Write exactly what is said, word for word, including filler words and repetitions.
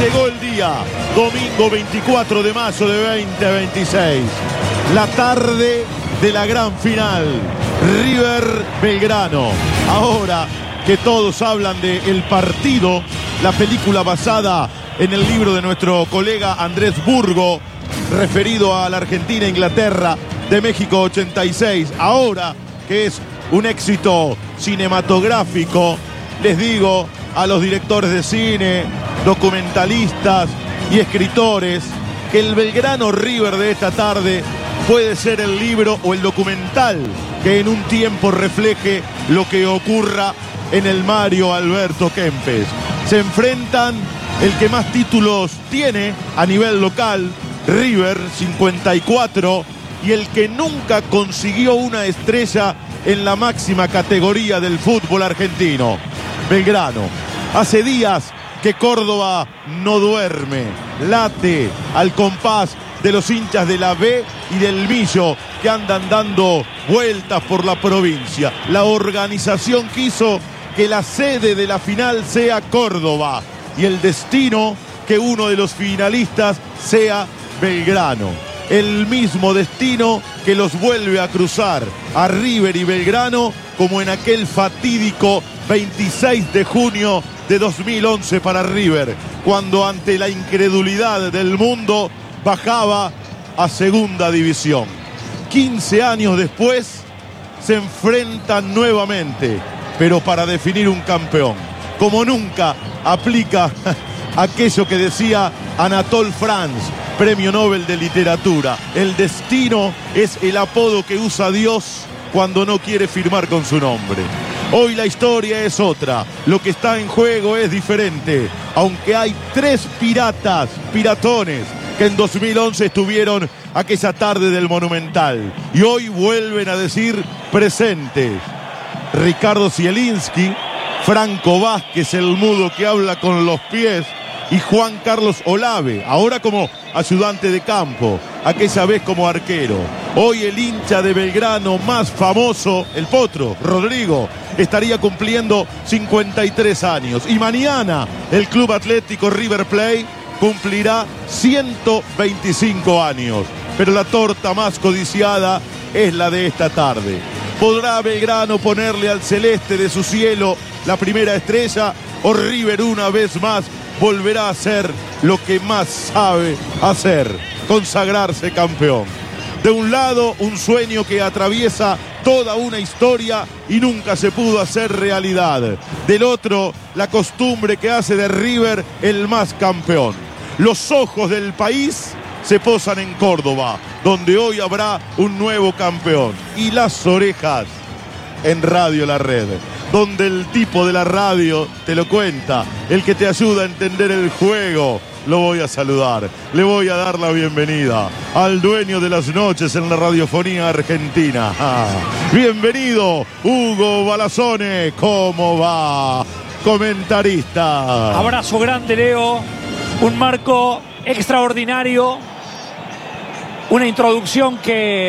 llegó el día, domingo veinticuatro de mayo de veinte veintiséis. La tarde de la gran final, River Belgrano. Ahora que todos hablan del partido, la película basada en el libro de nuestro colega Andrés Burgo, referido a la Argentina, Inglaterra, de México ochenta y seis, ahora que es un éxito cinematográfico, les digo a los directores de cine, documentalistas y escritores que el Belgrano River de esta tarde puede ser el libro o el documental que en un tiempo refleje lo que ocurra en el Mario Alberto Kempes. Se enfrentan el que más títulos tiene a nivel local, River, cincuenta y cuatro, y el que nunca consiguió una estrella en la máxima categoría del fútbol argentino, Belgrano. Hace días que Córdoba no duerme, late al compás de los hinchas de la B y del Millo que andan dando vueltas por la provincia. La organización quiso que la sede de la final sea Córdoba y el destino que uno de los finalistas sea Belgrano. El mismo destino que los vuelve a cruzar a River y Belgrano como en aquel fatídico veintiséis de junio de dos mil once para River, cuando ante la incredulidad del mundo bajaba a segunda división. quince años después se enfrentan nuevamente, pero para definir un campeón. Como nunca aplica aquello que decía Anatole France, Premio Nobel de Literatura: el destino es el apodo que usa Dios cuando no quiere firmar con su nombre. Hoy la historia es otra, lo que está en juego es diferente, aunque hay tres piratas, piratones, que en dos mil once estuvieron aquella tarde del Monumental y hoy vuelven a decir presentes. Ricardo Zielinski, Franco Vázquez, el mudo que habla con los pies, y Juan Carlos Olave, ahora como ayudante de campo, aquella vez como arquero. Hoy el hincha de Belgrano más famoso, el Potro, Rodrigo, estaría cumpliendo cincuenta y tres años. Y mañana el Club Atlético River Plate cumplirá ciento veinticinco años. Pero la torta más codiciada es la de esta tarde. ¿Podrá Belgrano ponerle al celeste de su cielo la primera estrella o River una vez más volverá a hacer lo que más sabe hacer, consagrarse campeón? De un lado, un sueño que atraviesa toda una historia y nunca se pudo hacer realidad. Del otro, la costumbre que hace de River el más campeón. Los ojos del país se posan en Córdoba, donde hoy habrá un nuevo campeón. Y las orejas en Radio La Red, donde el tipo de la radio te lo cuenta, el que te ayuda a entender el juego. Lo voy a saludar, le voy a dar la bienvenida al dueño de las noches en la radiofonía argentina. Ah, bienvenido, Hugo Balazone. ¿Cómo va, comentarista? Abrazo grande, Leo. Un marco extraordinario. Una introducción que